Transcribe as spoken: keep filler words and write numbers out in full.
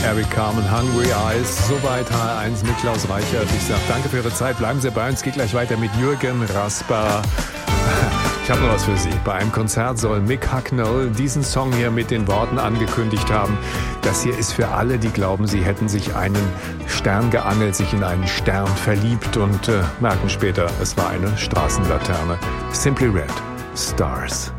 Eric Carmen, Hungry Eyes. Soweit H R eins mit Klaus Reichert. Ich sage danke für Ihre Zeit. Bleiben Sie bei uns. Geht gleich weiter mit Jürgen Rasper. Ich habe noch was für Sie. Bei einem Konzert soll Mick Hucknall diesen Song hier mit den Worten angekündigt haben. Das hier ist für alle, die glauben, sie hätten sich einen Stern geangelt, sich in einen Stern verliebt und äh, merken später, es war eine Straßenlaterne. Simply Red, Stars.